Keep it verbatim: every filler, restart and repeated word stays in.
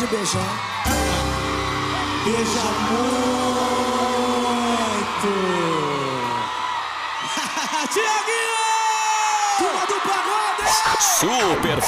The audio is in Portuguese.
de beijar. Beija muito. Tiaguinho! Turma do pagode! Super